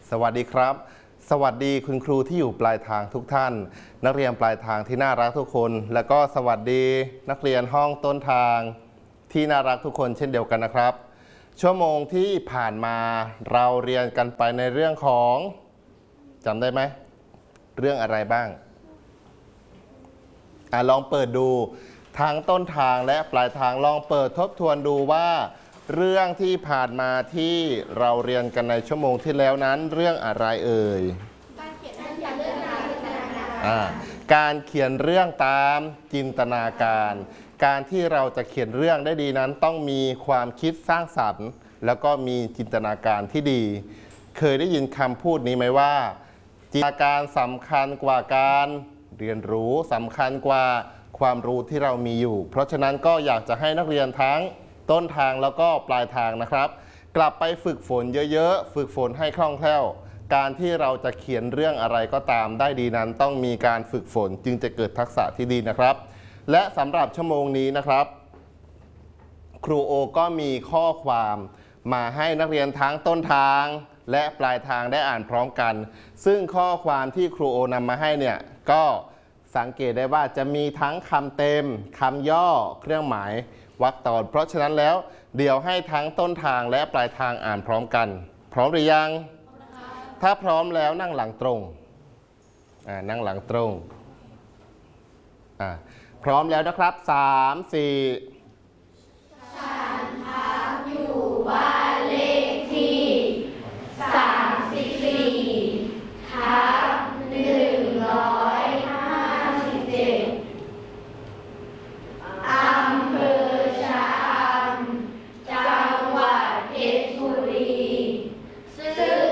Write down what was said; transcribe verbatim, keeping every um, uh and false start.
สวัสดีครับสวัสดีคุณครูที่อยู่ปลายทางทุกท่านนักเรียนปลายทางที่น่ารักทุกคนและก็สวัสดีนักเรียนห้องต้นทางที่น่ารักทุกคนเช่นเดียวกันนะครับชั่วโมงที่ผ่านมาเราเรียนกันไปในเรื่องของจำได้ไหมเรื่องอะไรบ้างอ่ะลองเปิดดูทั้งต้นทางและปลายทางลองเปิดทบทวนดูว่าเรื่องที่ผ่านมาที่เราเรียนกันในชั่วโมงที่แล้วนั้นเรื่องอะไรเอ่ยการเขียนเรื่องตามจินตนาการการเขียนเรื่องตามจินตนาการการที่เราจะเขียนเรื่องได้ดีนั้นต้องมีความคิดสร้างสรรค์แล้วก็มีจินตนาการที่ดีเคยได้ยินคำพูดนี้ไหมว่าจินตนาการสำคัญกว่าการเรียนรู้สำคัญกว่าความรู้ที่เรามีอยู่เพราะฉะนั้นก็อยากจะให้นักเรียนทั้งต้นทางแล้วก็ปลายทางนะครับกลับไปฝึกฝนเยอะๆฝึกฝนให้คล่องแคล่วการที่เราจะเขียนเรื่องอะไรก็ตามได้ดีนั้นต้องมีการฝึกฝนจึงจะเกิดทักษะที่ดีนะครับและสำหรับชั่วโมงนี้นะครับครูโอก็มีข้อความมาให้นักเรียนทั้งต้นทางและปลายทางได้อ่านพร้อมกันซึ่งข้อความที่ครูโอนำมาให้เนี่ยก็สังเกตได้ว่าจะมีทั้งคำเต็มคำย่อเครื่องหมายวรรคตอนเพราะฉะนั้นแล้วเดี๋ยวให้ทั้งต้นทางและปลายทางอ่านพร้อมกันพร้อมหรือยังถ้าพร้อมแล้วนั่งหลังตรงอ่านั่งหลังตรงอ่าพร้อมแล้วนะครับสาม สี่